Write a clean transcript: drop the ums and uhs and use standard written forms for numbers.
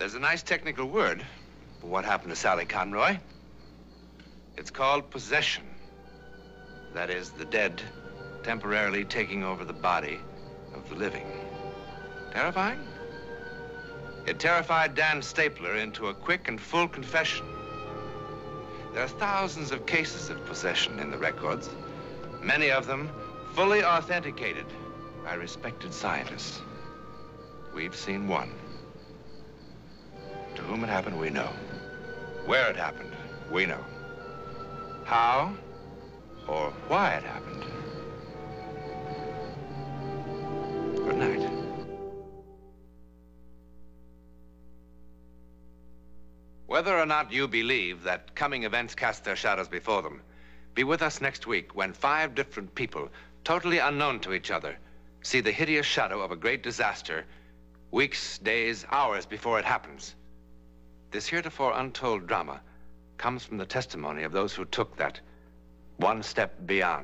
There's a nice technical word for what happened to Sally Conroy. It's called possession. That is, the dead temporarily taking over the body of the living. Terrifying? It terrified Dan Stapler into a quick and full confession. There are thousands of cases of possession in the records, many of them fully authenticated by respected scientists. We've seen one. To whom it happened, we know. Where it happened, we know. How or why it happened. Good night. Whether or not you believe that coming events cast their shadows before them, be with us next week when 5 different people, totally unknown to each other, see the hideous shadow of a great disaster weeks, days, hours before it happens. This heretofore untold drama comes from the testimony of those who took that one step beyond.